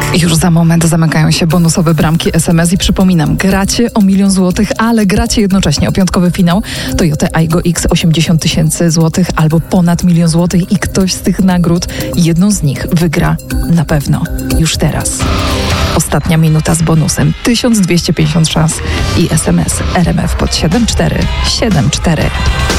Już za moment zamykają się bonusowe bramki SMS i przypominam, gracie o 1 000 000 złotych, ale gracie jednocześnie o piątkowy finał Toyota Aygo X 80 000 złotych albo ponad 1 000 000 złotych i ktoś z tych nagród, jedną z nich wygra na pewno już teraz. Ostatnia minuta z bonusem 1250 szans i SMS RMF pod 7474.